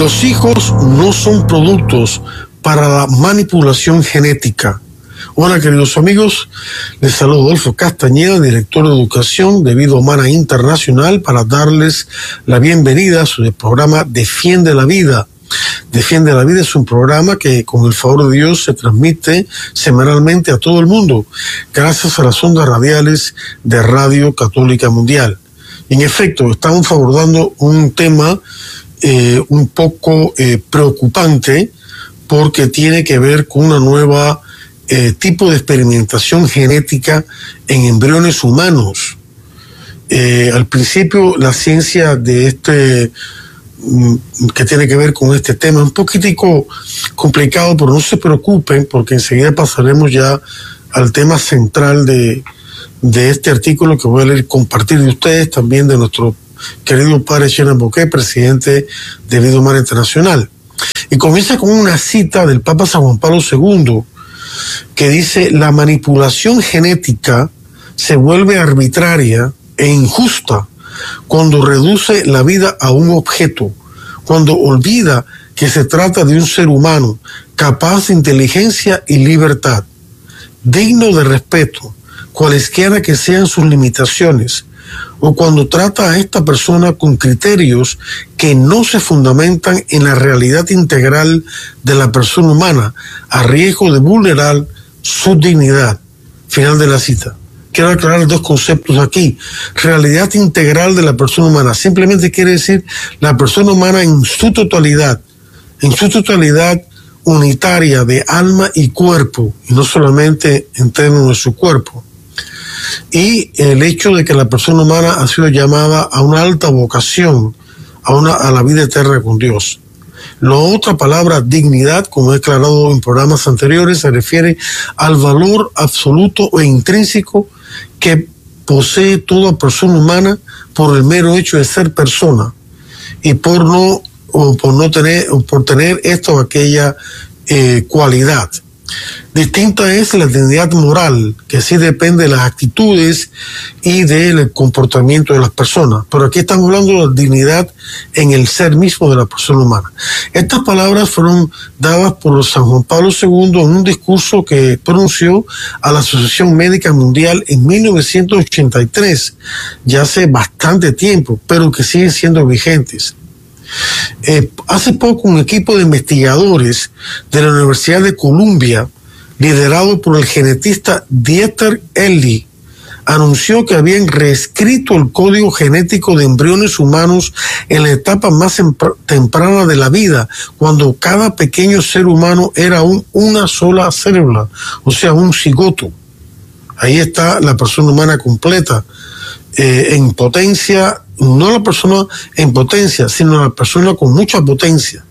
Los hijos no son productos para la manipulación genética. Hola, queridos amigos, les saludo Adolfo Castañeda, director de Educación de Vida Humana Internacional, para darles la bienvenida a su programa Defiende la Vida. Defiende la Vida es un programa que, con el favor de Dios, se transmite semanalmente a todo el mundo, gracias a las ondas radiales de Radio Católica Mundial. En efecto, estamos abordando un tema un poco preocupante, porque tiene que ver con una nueva tipo de experimentación genética en embriones humanos. Al principio, la ciencia de que tiene que ver con este tema es un poquitico complicado, pero no se preocupen, porque enseguida pasaremos ya al tema central de este artículo que voy a leer, compartir de ustedes, también de nuestro querido padre Shenan Bouquet, presidente de Vida Humana Internacional. Y comienza con una cita del Papa San Juan Pablo II, que dice: la manipulación genética se vuelve arbitraria e injusta cuando reduce la vida a un objeto, cuando olvida que se trata de un ser humano capaz de inteligencia y libertad, digno de respeto, cualesquiera que sean sus limitaciones, o cuando trata a esta persona con criterios que no se fundamentan en la realidad integral de la persona humana, a riesgo de vulnerar su dignidad. Final de la cita. Quiero aclarar dos conceptos aquí. Realidad integral de la persona humana simplemente quiere decir la persona humana en su totalidad unitaria de alma y cuerpo, y no solamente en términos de su cuerpo. Y el hecho de que la persona humana ha sido llamada a una alta vocación, a la vida eterna con Dios. La otra palabra, dignidad, como he aclarado en programas anteriores, se refiere al valor absoluto e intrínseco que posee toda persona humana por el mero hecho de ser persona, y por tener esta o aquella cualidad. Distinta es la dignidad moral, que sí depende de las actitudes y del comportamiento de las personas. Pero aquí estamos hablando de la dignidad en el ser mismo de la persona humana. Estas palabras fueron dadas por San Juan Pablo II en un discurso que pronunció a la Asociación Médica Mundial en 1983, ya hace bastante tiempo, pero que siguen siendo vigentes. Hace poco un equipo de investigadores de la Universidad de Columbia, liderado por el genetista Dieter Ehrlich, anunció que habían reescrito el código genético de embriones humanos en la etapa más temprana de la vida, cuando cada pequeño ser humano era una sola célula, o sea, un cigoto. Ahí está la persona humana completa, en potencia. No la persona en potencia, sino la persona con mucha potencia.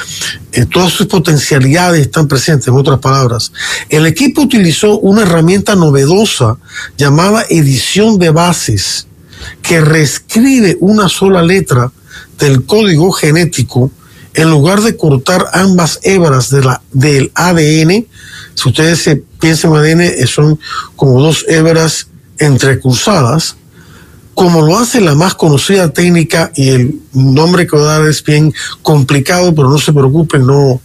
Todas sus potencialidades están presentes, en otras palabras. El equipo utilizó una herramienta novedosa llamada edición de bases, que reescribe una sola letra del código genético en lugar de cortar ambas hebras del ADN. Si ustedes piensan en ADN, son como dos hebras entrecruzadas, como lo hace la más conocida técnica, y el nombre que voy a dar es bien complicado, pero no se preocupen, no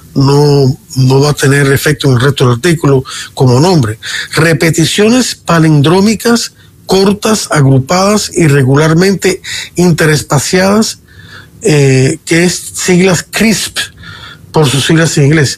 va a tener efecto en el resto del artículo como nombre. Repeticiones palindrómicas cortas, agrupadas, irregularmente interespaciadas, que es siglas CRISP, por sus siglas en inglés.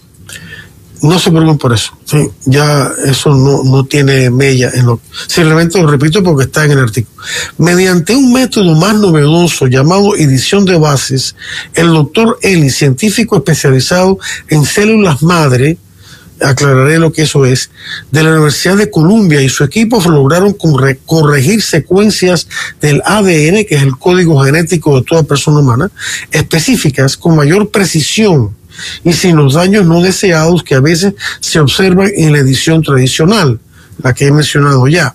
No se preocupen por eso, ¿sí? Ya eso no tiene mella en lo. Simplemente lo repito porque está en el artículo. Mediante un método más novedoso llamado edición de bases, el doctor Ehrlich, científico especializado en células madre, aclararé lo que eso es, de la Universidad de Columbia, y su equipo lograron corregir secuencias del ADN, que es el código genético de toda persona humana, específicas con mayor precisión y sin los daños no deseados que a veces se observan en la edición tradicional, la que he mencionado ya.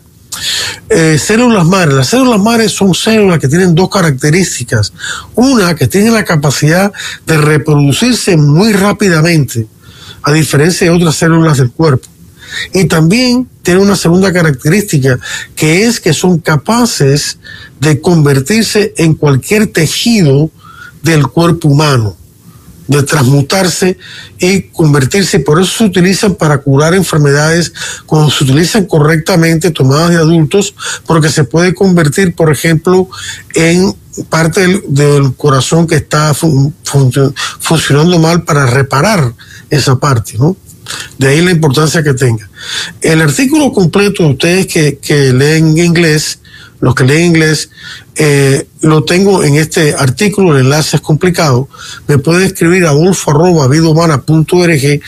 Células madres. Las células madres son células que tienen dos características. Una, que tiene la capacidad de reproducirse muy rápidamente, a diferencia de otras células del cuerpo. Y también tiene una segunda característica, que es que son capaces de convertirse en cualquier tejido del cuerpo humano. de transmutarse y convertirse, y por eso se utilizan para curar enfermedades cuando se utilizan correctamente, tomadas de adultos, porque se puede convertir, por ejemplo, en parte del corazón que está funcionando mal, para reparar esa parte, ¿no? De ahí la importancia que tenga. El artículo completo, ustedes que leen inglés, los que leen inglés, lo tengo en este artículo, el enlace es complicado. Me pueden escribir a adolfo@vidahumana.org,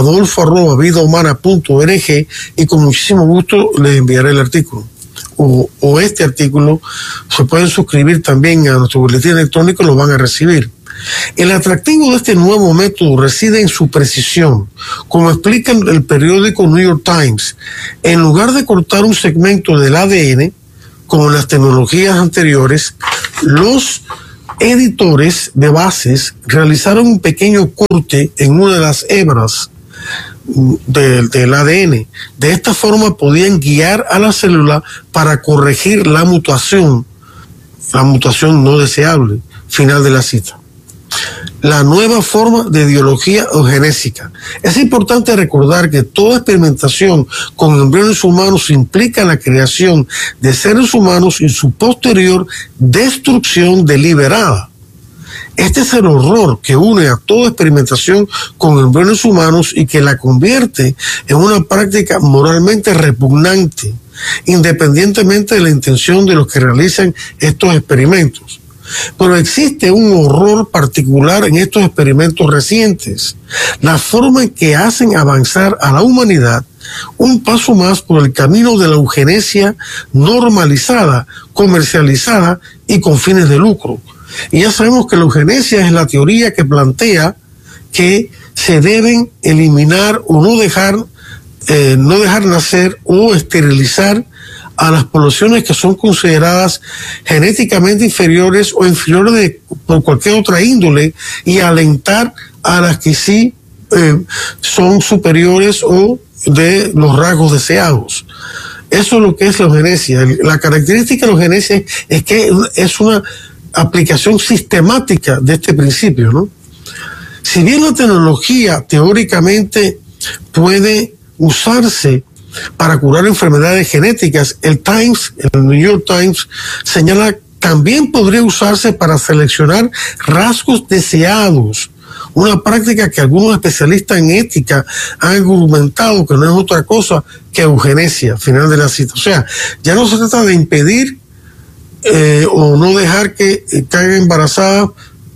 adolfo@vidahumana.org, y con muchísimo gusto les enviaré el artículo. O este artículo. Se pueden suscribir también a nuestro boletín electrónico, lo van a recibir. El atractivo de este nuevo método reside en su precisión. Como explica el periódico New York Times, en lugar de cortar un segmento del ADN, como en las tecnologías anteriores, los editores de bases realizaron un pequeño corte en una de las hebras del ADN. De esta forma podían guiar a la célula para corregir la mutación no deseable. Final de la cita. La nueva forma de ideología eugenésica. Es importante recordar que toda experimentación con embriones humanos implica la creación de seres humanos y su posterior destrucción deliberada. Este es el horror que une a toda experimentación con embriones humanos y que la convierte en una práctica moralmente repugnante, independientemente de la intención de los que realizan estos experimentos. Pero existe un horror particular en estos experimentos recientes, la forma en que hacen avanzar a la humanidad un paso más por el camino de la eugenesia normalizada, comercializada y con fines de lucro. Y ya sabemos que la eugenesia es la teoría que plantea que se deben eliminar o no dejar nacer o esterilizar a las poblaciones que son consideradas genéticamente inferiores o inferiores por cualquier otra índole, y alentar a las que sí son superiores o de los rasgos deseados. Eso es lo que es la eugenesia. La característica de la eugenesia es que es una aplicación sistemática de este principio, ¿no? Si bien la tecnología teóricamente puede usarse para curar enfermedades genéticas, el New York Times señala también podría usarse para seleccionar rasgos deseados, una práctica que algunos especialistas en ética han argumentado que no es otra cosa que eugenesia. Final de la cita. O sea, ya no se trata de impedir o no dejar que caigan embarazadas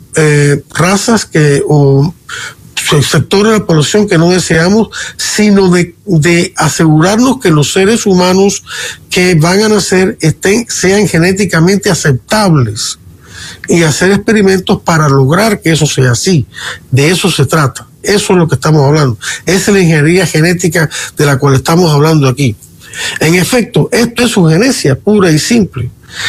razas o sectores de la población que no deseamos, sino de asegurarnos que los seres humanos que van a nacer sean genéticamente aceptables, y hacer experimentos para lograr que eso sea así. De eso se trata. Eso es lo que estamos hablando. Esa es la ingeniería genética de la cual estamos hablando aquí. En efecto, esto es eugenesia pura y simple.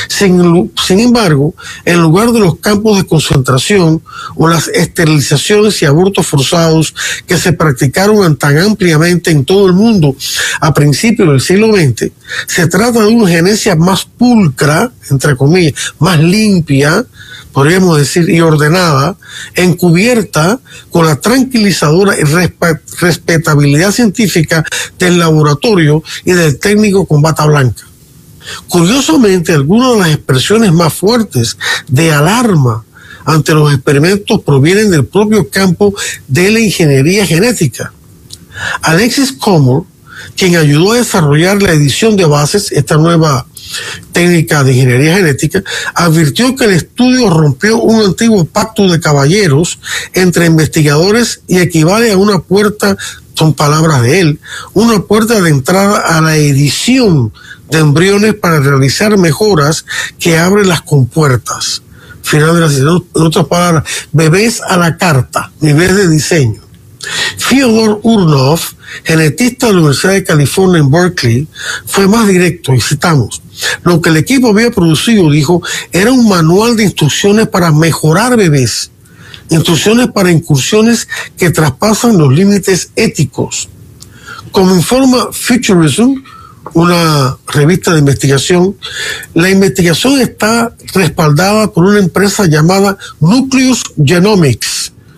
Sin embargo, en lugar de los campos de concentración o las esterilizaciones y abortos forzados que se practicaron tan ampliamente en todo el mundo a principios del siglo XX, se trata de una eugenesia más pulcra, entre comillas, más limpia, podríamos decir, y ordenada, encubierta con la tranquilizadora y respetabilidad científica del laboratorio y del técnico con bata blanca. Curiosamente, algunas de las expresiones más fuertes de alarma ante los experimentos provienen del propio campo de la ingeniería genética. Alexis Comor, quien ayudó a desarrollar la edición de bases, esta nueva técnica de ingeniería genética, advirtió que el estudio rompió un antiguo pacto de caballeros entre investigadores y equivale a una puerta, son palabras de él, una puerta de entrada a la edición de embriones para realizar mejoras que abren las compuertas. Final de la cita. En otras palabras, bebés a la carta, bebés de diseño. Fyodor Urnov, genetista de la Universidad de California en Berkeley, fue más directo, y citamos: lo que el equipo había producido, dijo, era un manual de instrucciones para mejorar bebés, instrucciones para incursiones que traspasan los límites éticos. Como informa Futurism, una revista de investigación, la investigación está respaldada por una empresa llamada Nucleus Genomics,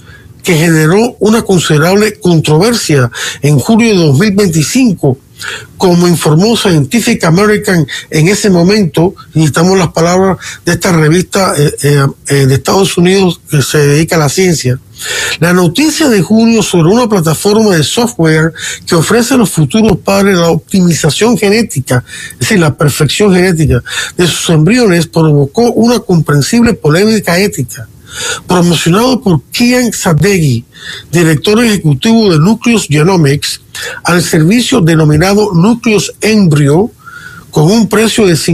que generó una considerable controversia en julio de 2025. Como informó Scientific American en ese momento, y citamos las palabras de esta revista de Estados Unidos que se dedica a la ciencia, la noticia de junio sobre una plataforma de software que ofrece a los futuros padres la optimización genética, es decir, la perfección genética de sus embriones, provocó una comprensible polémica ética. Promocionado por Kian Sadeghi, director ejecutivo de Nucleus Genomics, al servicio denominado Nucleus Embryo, con un precio de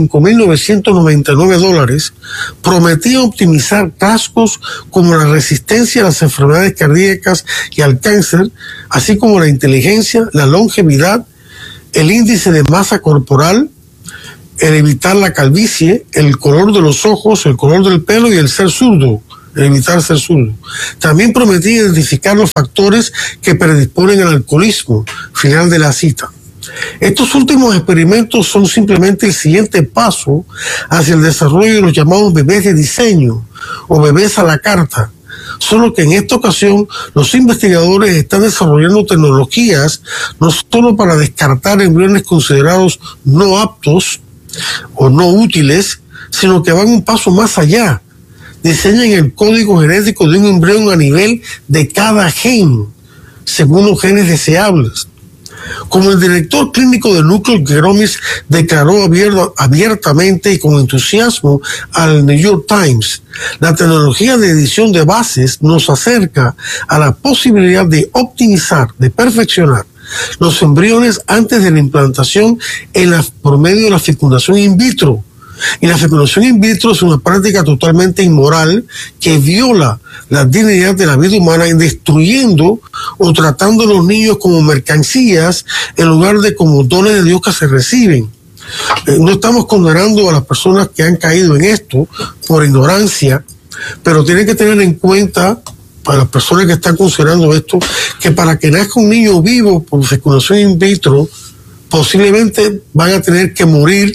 $5,999, prometía optimizar rasgos como la resistencia a las enfermedades cardíacas y al cáncer, así como la inteligencia, la longevidad, el índice de masa corporal, el evitar la calvicie, el color de los ojos, el color del pelo y el ser zurdo. Evitar ser zurdo. También prometía identificar los factores que predisponen al alcoholismo. Final de la cita. Estos últimos experimentos son simplemente el siguiente paso hacia el desarrollo de los llamados bebés de diseño o bebés a la carta. Solo que en esta ocasión los investigadores están desarrollando tecnologías no solo para descartar embriones considerados no aptos o no útiles, sino que van un paso más allá. Diseñan el código genético de un embrión a nivel de cada gen, según los genes deseables. Como el director clínico de Nucleus Genomics declaró abiertamente y con entusiasmo al New York Times, la tecnología de edición de bases nos acerca a la posibilidad de optimizar, de perfeccionar los embriones antes de la implantación por medio de la fecundación in vitro. Y la fecundación in vitro es una práctica totalmente inmoral que viola la dignidad de la vida humana, destruyendo o tratando a los niños como mercancías en lugar de como dones de Dios que se reciben. No estamos condenando a las personas que han caído en esto por ignorancia, pero tienen que tener en cuenta, para las personas que están considerando esto, que para que nazca un niño vivo por fecundación in vitro, posiblemente van a tener que morir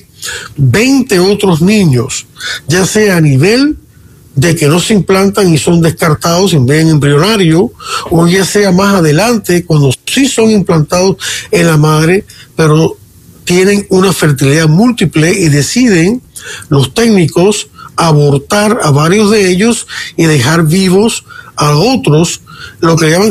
20 otros niños, ya sea a nivel de que no se implantan y son descartados en vez de embrionario, o ya sea más adelante cuando sí son implantados en la madre, pero tienen una fertilidad múltiple y deciden los técnicos abortar a varios de ellos y dejar vivos a otros, lo que llaman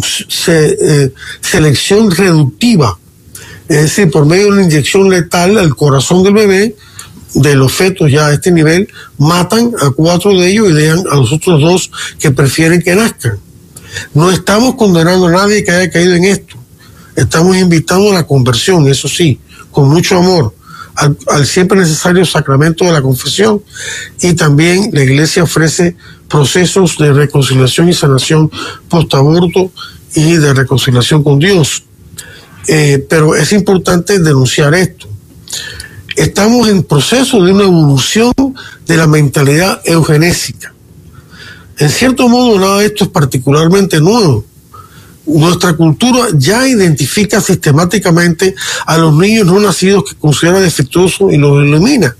selección reductiva. Es decir, por medio de una inyección letal al corazón del bebé, de los fetos ya a este nivel, matan a 4 de ellos y dejan a los otros 2 que prefieren que nazcan. No estamos condenando a nadie que haya caído en esto. Estamos invitando a la conversión, eso sí, con mucho amor, al siempre necesario sacramento de la confesión. Y también la Iglesia ofrece procesos de reconciliación y sanación post-aborto y de reconciliación con Dios. Pero es importante denunciar esto. Estamos en proceso de una evolución de la mentalidad eugenésica. En cierto modo, nada de esto es particularmente nuevo. Nuestra cultura ya identifica sistemáticamente a los niños no nacidos que considera defectuosos y los elimina.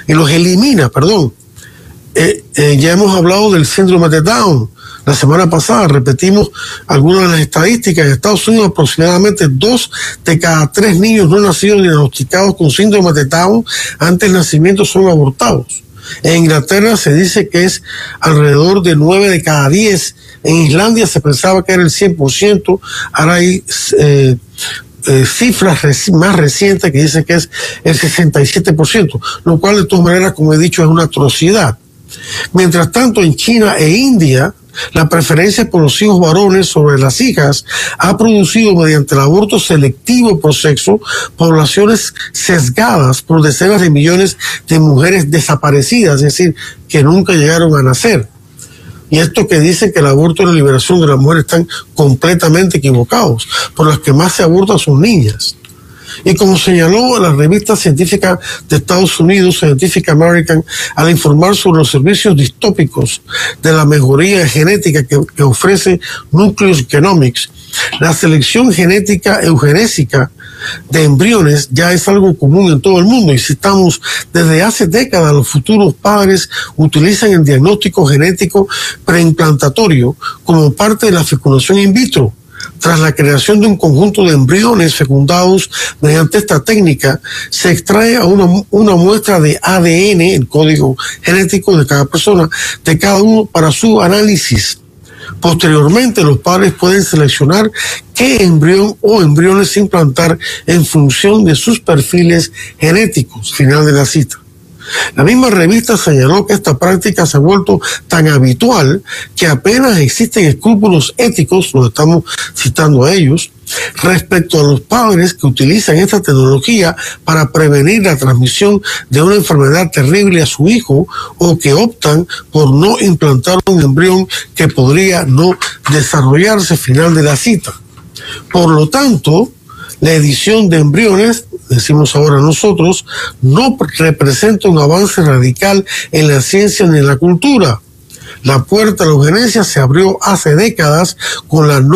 Ya hemos hablado del síndrome de Down. La semana pasada repetimos algunas de las estadísticas. En Estados Unidos, aproximadamente 2 de cada 3 niños no nacidos diagnosticados con síndrome de Down antes del nacimiento son abortados. En Inglaterra se dice que es alrededor de 9 de cada 10. En Islandia se pensaba que era el 100%. Ahora hay cifras más recientes que dicen que es el 67%, lo cual de todas maneras, como he dicho, es una atrocidad. Mientras tanto, en China e India, la preferencia por los hijos varones sobre las hijas ha producido, mediante el aborto selectivo por sexo, poblaciones sesgadas por decenas de millones de mujeres desaparecidas, es decir, que nunca llegaron a nacer. Y esto que dicen que el aborto y la liberación de la mujer están completamente equivocados. Por las que más se abortan son niñas. Y como señaló la revista científica de Estados Unidos, Scientific American, al informar sobre los servicios distópicos de la mejoría genética que ofrece Nucleus Genomics, La selección genética eugenésica de embriones ya es algo común en todo el mundo y citamos desde hace décadas los futuros padres utilizan el diagnóstico genético preimplantatorio como parte de la fecundación in vitro. Tras la creación de un conjunto de embriones fecundados mediante esta técnica, se extrae una muestra de ADN, el código genético de cada persona, de cada uno para su análisis. Posteriormente, los padres pueden seleccionar qué embrión o embriones implantar en función de sus perfiles genéticos. Final de la cita. La misma revista señaló que esta práctica se ha vuelto tan habitual que apenas existen escrúpulos éticos, los estamos citando a ellos, respecto a los padres que utilizan esta tecnología para prevenir la transmisión de una enfermedad terrible a su hijo o que optan por no implantar un embrión que podría no desarrollarse. Final de la cita. Por lo tanto, la edición de embriones, decimos ahora nosotros, no representa un avance radical en la ciencia ni en la cultura. La puerta a la eugenesia se abrió hace décadas con la